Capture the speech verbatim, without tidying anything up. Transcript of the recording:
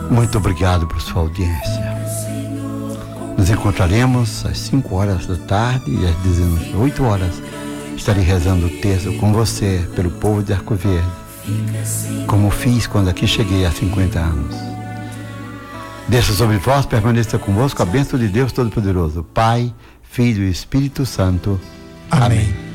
Muito obrigado por sua audiência. Nos encontraremos às cinco horas da tarde e às dezoito horas. Estarei rezando o texto com você, pelo povo de Arco Verde, como fiz quando aqui cheguei há cinquenta anos. Desça sobre vós, permaneça convosco a bênção de Deus Todo-Poderoso, Pai, Filho e Espírito Santo. Amém. Amém.